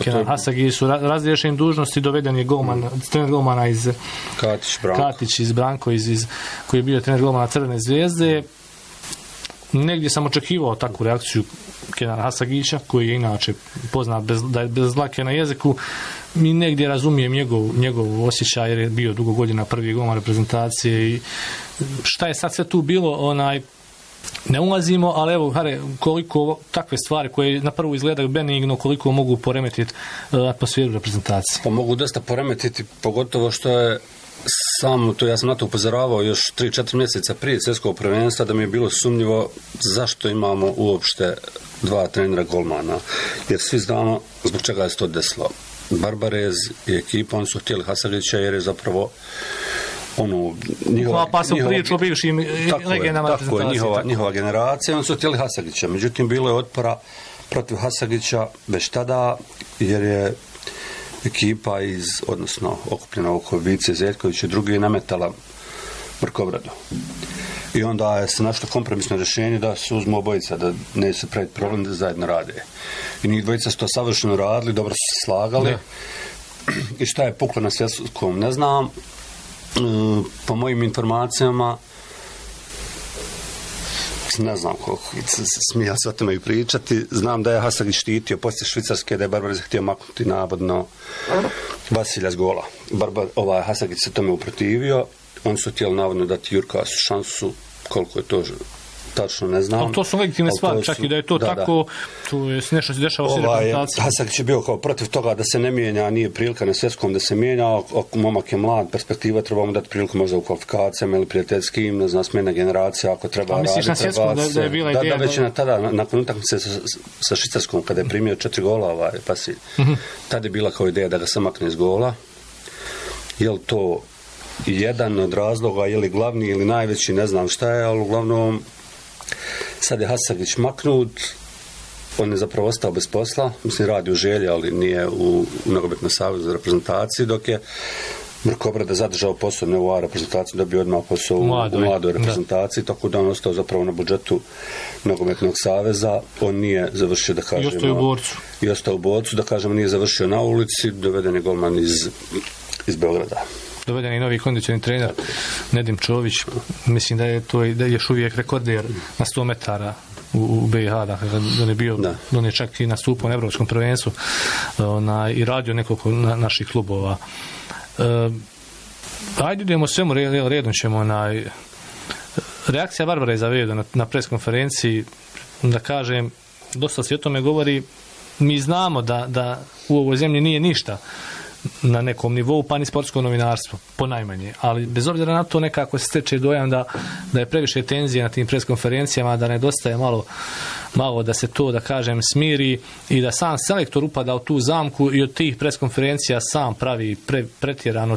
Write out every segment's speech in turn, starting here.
Kenan Hasagić su razriješeni dužnosti, doveden je trener golmana iz Katić iz Branko, koji je bio trener golmana Crvene Zvijezde. Negdje sam očekivao takvu reakciju Kenana Hasagića, koji je inače poznat da je bez dlake na jeziku. Mi negdje razumijem njegov osjećaj, jer je bio dugo godina prvi golman reprezentacije i šta je sad sve tu bilo, ne ulazimo, ali evo, Hare, koliko takve stvari koje na prvu izgledaju benigno, koliko mogu poremetiti atmosferu reprezentacije? Pa mogu dosta poremetiti, pogotovo što je ja sam na to upozoravao još 3-4 mjeseca prije svjetskog prvenstva, da mi je bilo sumnjivo zašto imamo uopšte 2 trenera golmana. Jer svi znamo zbog čega je se to desilo. Barbarez i ekipa, oni su htjeli Hasagića jer je zapravo priču o bivšim legendama reprezentacije. Tako je, njihova generacija, oni su htjeli Hasagića. Međutim, bilo je otpora protiv Hasagića već tada, jer je ekipa odnosno okupljena oko Vice Zeljkovića i drugi nametala Mrkobradu. I onda je se našlo kompromisno rješenje da se uzmu obojica, da ne se praviti problem da zajedno rade. I njih dvojica su to savršeno radili, dobro su se slagali. Ne. I šta je puklo na svjetskom, ne znam. Po mojim informacijama, ne znam koliko smijali se o tome i pričati, znam da je Hasagić štitio poslije Švicarske, da je Barbarez htio maknuti navodno Vasilja s gola. Hasagić se tome uprotivio, oni su htjeli navodno dati Jurkasu šansu, koliko je to tačno ne znam. Ali to su legitimne stvari, čak i da je to tako, tu je nešto se dešava u reprezentaciji. Hasagić je bio kao protiv toga da se ne mijenja, nije prilika na svjetskom da se mijenja, momak je mlad, perspektiva, trebamo dati priliku možda u kvalifikacijama ili prijateljskim, ne znam, smjena generacija, ako treba raditi. A misliš na svjetskom da je bila ideja? Da, već je tada, nakon utakmice sa Švicarskom, kada je primio 4 gola, tada je bila kao ideja da ga se makne iz gola. Je li to jedan od razloga, je li glavni ili najveći, ne znam šta je, ali uglavnom sad je Hasagić maknut, on je zapravo ostao bez posla, mislim radi u Želji, ali nije u Nogometnom savezu za reprezentaciji, dok je Mrkobrada zadržao posao, ne u A reprezentaciji, dobio odmah posao u mladoj reprezentaciji, tako da on ostao zapravo na budžetu Nogometnog saveza, on nije završio, da kažemo... I ostao u borcu, da kažemo, nije završio na ulici, doveden je golman iz Beograda. Doveden je novi kondicioni trener Nedim Čović, mislim da je to još uvijek rekorder na 100 metara u BiH, dakle, da je čak i nastupao na Evropskom prvenstvu i radio nekoliko naših klubova. Ajde idemo svemu redom ćemo reakcija Barbareza na preskonferenciji, da kažem, dosta se o tome govori, mi znamo da u ovoj zemlji nije ništa na nekom nivou, pa ni sportsko novinarstvo, ponajmanje. Ali bez obzira na to nekako se steče dojam da je previše tenzije na tim preskonferencijama, da nedostaje malo da se to, da kažem, smiri i da sam selektor upada u tu zamku i od tih preskonferencija sam pravi pretjerano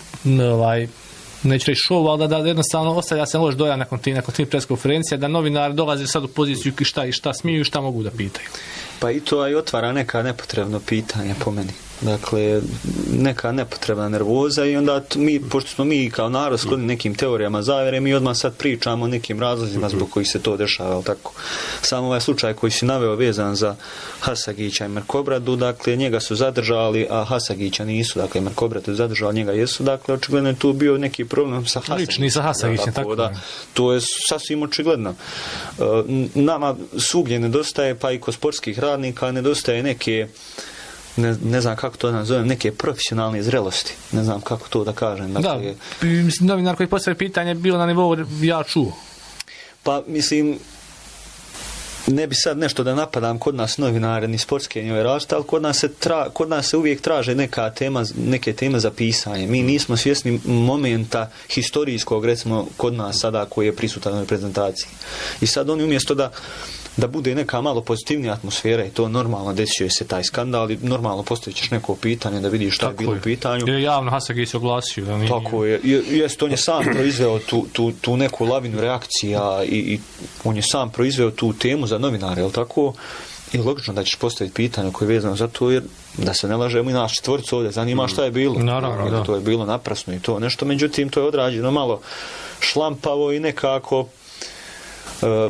neću reći show, ali da jednostavno ostavlja se loš dojam nakon tih preskonferencija, da novinari dolaze sad u poziciju i šta smiju i šta mogu da pitaju. Pa i to i otvara neka nepotrebno pitanje po meni. Dakle, neka nepotrebna nervoza i onda pošto smo mi kao narod skloni nekim teorijama zavere, mi odmah sad pričamo o nekim razlozima zbog kojih se to dešava, ali tako. Samo ovaj slučaj koji si naveo vezan za Hasagića i Mrkobradu, dakle, njega su zadržali, a Hasagića nisu, dakle, Mrkobradu zadržali, njega jesu, dakle, očigledno je tu bio neki problem sa Hasagićem. Lični sa Hasagićem, tako da. To je sasvim očigledno. Nama svugdje nedostaje, pa i kod sportskih radnika, nedostaje neke ne znam kako to nazovem, neke profesionalne zrelosti. Ne znam kako to da kažem. Dakle, da, novinar koji postavlja pitanje bilo na nivou ja čuo. Pa, mislim, ne bi sad nešto da napadam kod nas novinare ni sportske ni ove različite, ali kod nas se uvijek traže neke teme za pisanje. Mi nismo svjesni momenta historijskog, recimo, kod nas sada koji je prisutan u reprezentaciji. I sad oni umjesto da bude neka malo pozitivnija atmosfera i to normalno, desio se taj skandal i normalno postavićeš neko pitanje da vidiš šta je bilo u pitanju. Je javno Hasagić se oglasio. Da nije... Tako je. Jest, on je sam proizveo tu neku lavinu reakcija i on je sam proizveo tu temu za novinare, jel tako? I logično da ćeš postaviti pitanje koje je vezano za to, jer da se ne lažemo i naš četvoricu ovdje zanima šta je bilo. Naravno, da. To je bilo naprasno i to nešto, međutim to je odrađeno malo šlampavo i nekako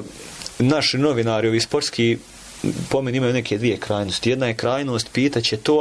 naši novinari, ovi sportski, po meni imaju neke dvije krajnosti. Jedna je krajnost, pitaće to,